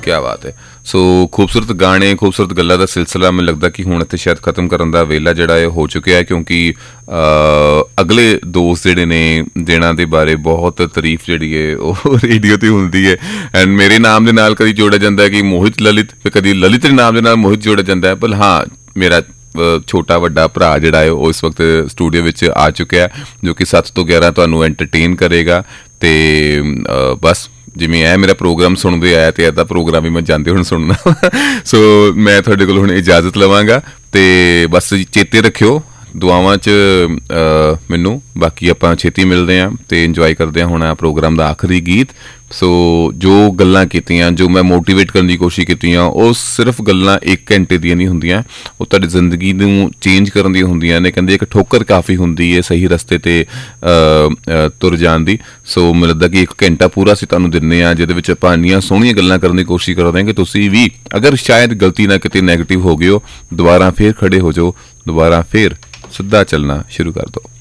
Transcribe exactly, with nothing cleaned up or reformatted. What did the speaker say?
क्या बात है। सो खूबसूरत गाने खूबसूरत गल्लां दा सिलसिला मैनूं लगदा कि हुण इत्थे शायद खत्म करन दा वेला जिहड़ा है हो चुकिया है, क्योंकि अगले दोस्त जिहड़े ने जिन्हां दे बारे बहुत तारीफ जिहड़ी है ओह रेडियो ते हुंदी है। एंड मेरे नाम दे नाल कदी जोड़िया जांदा है कि मोहित ललित, ते कदी ललित दे नाम दे नाल मोहित जोड़िया जांदा है। पर हाँ, मेरा छोटा वड्डा भरा जिहड़ा है वो इस वक्त स्टूडियो विच आ चुकिया है, जो कि सत्त तो ग्यारह तुहानूं एंटरटेन करेगा। ते बस जिवें ऐ मेरा प्रोग्राम सुनते आया तो ऐदा प्रोग्राम भी मैं जाते हुण सुनना। सो मैं तुहाडे कोलों हुण इजाजत लवांगा, ते बस चेते रखियो दुआवां च मैनूं। बाकी आपां छेती मिलदे आं ते इंजॉय करदे आं हुण आ प्रोग्राम दा आखिरी गीत। सो जो गल्लां कीतियां, जो मैं मोटिवेट करने की कोशिश कीतियां, वो सिर्फ गल्लां एक घंटे दियां नहीं हुंदियां, वो तुहाडी जिंदगी नूं चेंज करन दी हुंदियां ने। कहंदे एक ठोकर काफ़ी हुंदी है सही रस्ते ते तुर जाण दी। सो मैनूं लगदा कि एक घंटा पूरा असीं तुहानूं दिंदे आं, जिहदे विच आपां इन्नियां सोहणीआं गल्लां करन दी कोशिश करदे आं कि तुसीं भी अगर शायद गलती ना किते नैगेटिव हो गए हो, दोबारा फिर खड़े हो जाओ, दोबारा फिर सिद्धा चलना शुरू कर दो।